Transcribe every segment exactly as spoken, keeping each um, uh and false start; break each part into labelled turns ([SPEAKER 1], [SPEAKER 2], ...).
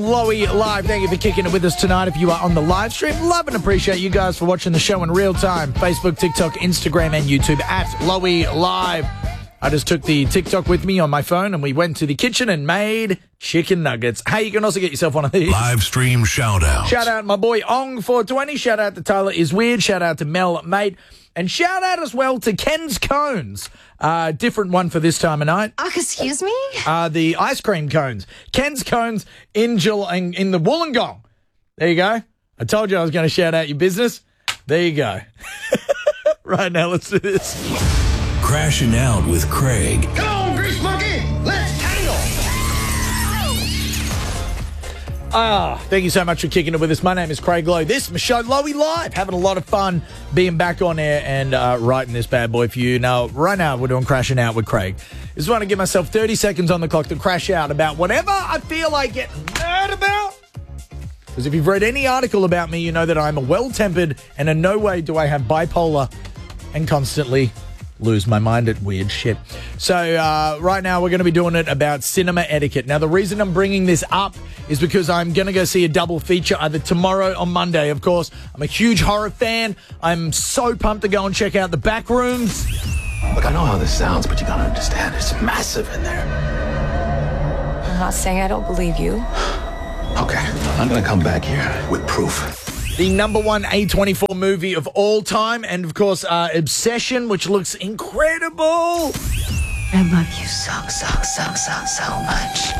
[SPEAKER 1] Lowy Live, thank you for kicking it with us tonight. If you are on the live stream, love and appreciate you guys for watching the show in real time. Facebook, TikTok, Instagram, and YouTube at Lowy Live. I just took the TikTok with me on my phone and we went to the kitchen and made chicken nuggets. Hey, you can also get yourself one of these.
[SPEAKER 2] Live stream shout out.
[SPEAKER 1] Shout out my boy Ong four twenty. Shout out to Tyler Is Weird. Shout out to Mel Mate. And shout out as well to Ken's Cones. Uh, different one for this time of night.
[SPEAKER 3] Uh, excuse me?
[SPEAKER 1] Uh, the ice cream cones. Ken's Cones in, in, in the Wollongong. There you go. I told you I was going to shout out your business. There you go. Right now, let's do this.
[SPEAKER 2] Crashing Out with Craig.
[SPEAKER 4] Come on, Grease Monkey, let's tangle.
[SPEAKER 1] Ah, thank you so much for kicking it with us. My name is Craig Lowe. This is my show, Lowy Live. Having a lot of fun being back on air and uh, writing this bad boy for you. Now, right now, we're doing Crashing Out with Craig. Just want to give myself thirty seconds on the clock to crash out about whatever I feel like getting mad about. Because if you've read any article about me, you know that I'm a well-tempered and in no way do I have bipolar and constantly lose my mind at weird shit. So uh, right now we're going to be doing it about cinema etiquette. Now the reason I'm bringing this up is because I'm going to go see a double feature either tomorrow or Monday. Of course, I'm a huge horror fan. I'm so pumped to go and check out The Backrooms.
[SPEAKER 4] Look, I know how this sounds, but you gotta understand, it's massive in there.
[SPEAKER 3] I'm not saying I don't believe you.
[SPEAKER 4] Okay, I'm gonna come back here with proof.
[SPEAKER 1] The number one A twenty-four movie of all time, and of course, uh, Obsession, which looks incredible.
[SPEAKER 3] I love you so, so, so, so, so much.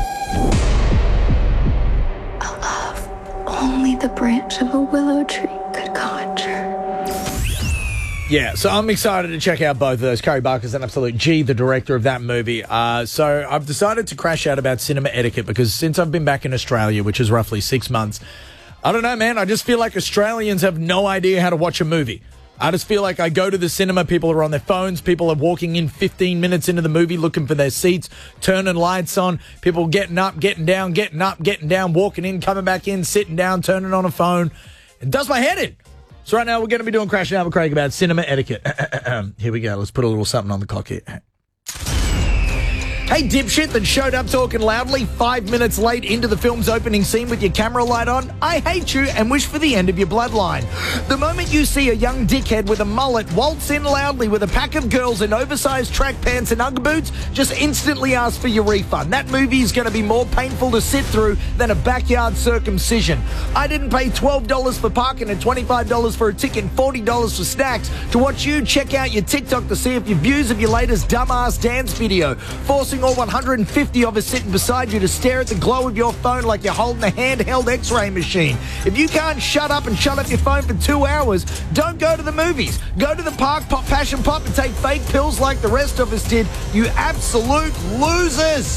[SPEAKER 3] A love only the branch of a willow tree could conjure.
[SPEAKER 1] Yeah, so I'm excited to check out both of those. Carrie Barker's an absolute G, the director of that movie. Uh, so I've decided to crash out about cinema etiquette because since I've been back in Australia, which is roughly six months, I don't know, man. I just feel like Australians have no idea how to watch a movie. I just feel like I go to the cinema, people are on their phones, people are walking in fifteen minutes into the movie looking for their seats, turning lights on, people getting up, getting down, getting up, getting down, walking in, coming back in, sitting down, turning on a phone. It does my head in. So right now we're going to be doing Crashing Out with Craig about cinema etiquette. Here we go. Let's put a little something on the clock here. Hey, dipshit that showed up talking loudly five minutes late into the film's opening scene with your camera light on, I hate you and wish for the end of your bloodline. The moment you see a young dickhead with a mullet waltz in loudly with a pack of girls in oversized track pants and Ugg boots, just instantly ask for your refund. That movie is going to be more painful to sit through than a backyard circumcision. I didn't pay twelve dollars for parking and twenty-five dollars for a ticket and forty dollars for snacks to watch you check out your TikTok to see if your views of your latest dumbass dance video, forcing all one hundred fifty of us sitting beside you to stare at the glow of your phone like you're holding a handheld x-ray machine. If you can't shut up and shut up your phone for two hours, don't go to the movies. Go to the park, pop passion pop, and take fake pills like the rest of us did, you absolute losers.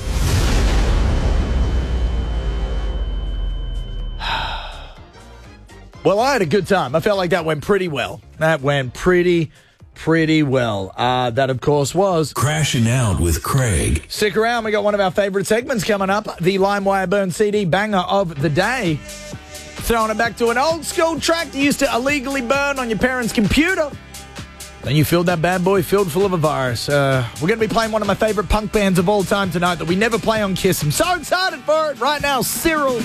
[SPEAKER 1] Well, I had a good time. I felt like that went pretty well. That went pretty Pretty well. Uh, that, of course, was
[SPEAKER 2] Crashing Out with Craig.
[SPEAKER 1] Stick around. We got one of our favorite segments coming up. The LimeWire Burn C D banger of the day. Throwing it back to an old school track you used to illegally burn on your parents' computer. Then you filled that bad boy filled full of a virus. Uh, we're going to be playing one of my favorite punk bands of all time tonight that we never play on Kiss. I'm so excited for it right now. Cyril.